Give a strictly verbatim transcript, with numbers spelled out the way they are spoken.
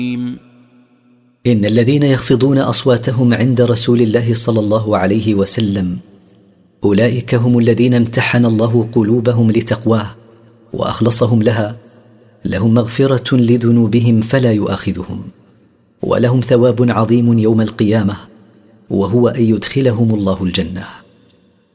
إن الذين يخفضون أصواتهم عند رسول الله صلى الله عليه وسلم أولئك هم الذين امتحن الله قلوبهم لتقواه وأخلصهم لها، لهم مغفرة لذنوبهم فلا يؤاخذهم، ولهم ثواب عظيم يوم القيامة، وهو أن يدخلهم الله الجنة.